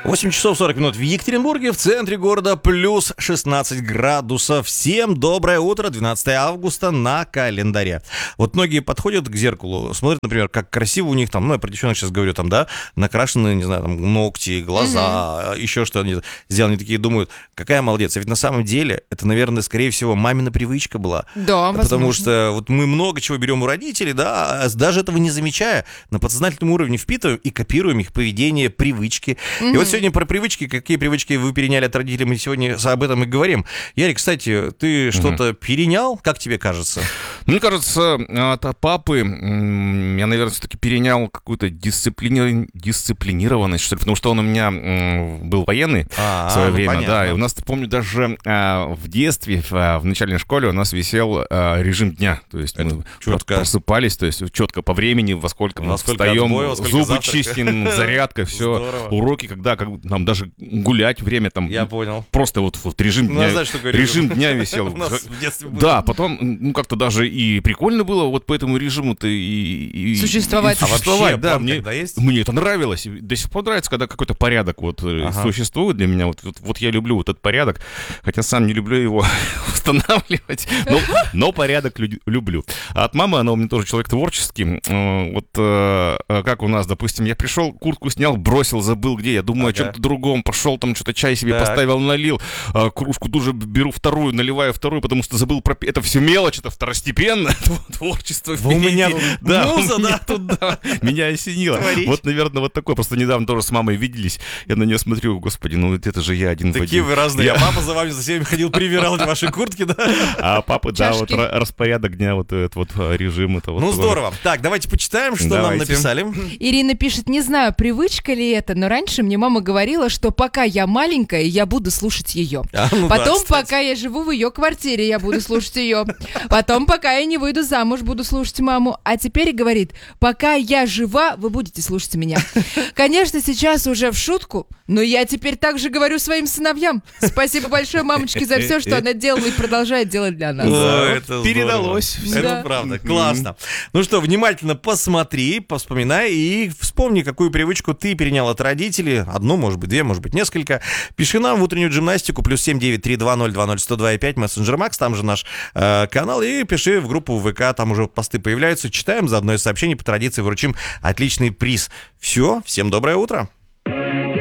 8 часов 40 минут в Екатеринбурге, в центре города, плюс 16 градусов. Всем доброе утро, 12 августа на календаре. Вот многие подходят к зеркалу, смотрят, например, как красиво у них там, ну, я про девчонок сейчас говорю, там, да, накрашены, не знаю, там, ногти, глаза, еще что они сделали, они такие думают, какая молодец. А ведь на самом деле это, наверное, скорее всего, мамина привычка была. Да, возможно. Потому что вот мы много чего берем у родителей, да, даже этого не замечая, на подсознательном уровне впитываем и копируем их поведение, привычки. И вот сегодня про привычки, какие привычки вы переняли от родителей, мы сегодня об этом и говорим. Ярик, кстати, ты что-то перенял, как тебе кажется? Мне кажется, от папы я, наверное, все-таки перенял какую-то дисциплинированность, что ли, потому что он у меня был военный в свое время, понятно. Да, и у нас, помню, даже в детстве, в начальной школе у нас висел режим дня, то есть мы просыпались, то есть четко по времени, во сколько мы встаем, зубы чистим, зарядка, все, здорово. Уроки, когда нам даже гулять время там. Я понял. Просто вот режим дня, режим дня висел. Да, потом, как-то даже и прикольно было вот по этому режиму-то и существовать. А вообще, да, мне это нравилось. До сих пор нравится, когда какой-то порядок вот существует для меня. Вот я люблю вот этот порядок, хотя сам не люблю его устанавливать, но порядок люблю. А от мамы, она у меня тоже человек творческий. Вот как у нас, допустим, я пришел, куртку снял, бросил, забыл где, я думаю о чем-то другом, пошел там что-то чай себе поставил, налил, кружку тут же беру вторую, наливаю вторую, потому что забыл про... Это все мелочь, это второстепенно, творчество. У меня тут меня осенило. Вот, наверное, вот такое. Просто недавно тоже с мамой виделись, я на нее смотрю, господи, ну это же я один в один. Такие вы разные. А папа за вами за всеми ходил, привирал ваши куртки, да? А папа, да, вот распорядок дня, вот этот вот режим. Ну, здорово. Так, давайте почитаем, что нам написали. Ирина пишет, не знаю, привычка ли это, но раньше мне мама говорила, что пока я маленькая, я буду слушать ее. Потом, пока я живу в ее квартире, я буду слушать ее. Потом, пока я не выйду замуж, буду слушать маму. А теперь говорит, пока я жива, вы будете слушать меня. Конечно, сейчас уже в шутку, но я теперь также говорю своим сыновьям. Спасибо большое мамочке за все, что она делала и продолжает делать для нас. Это передалось. Это правда, классно. Ну что, внимательно посмотри, поспоминай и вспомни, какую привычку ты перенял от родителей. Одну, может быть, две, может быть, несколько. Пиши нам в утреннюю гимнастику, +7 932 020 102,5, мессенджер Макс, там же наш канал, и пиши в группу ВК, там уже посты появляются, читаем, заодно из сообщений по традиции вручим отличный приз. Все, всем доброе утро.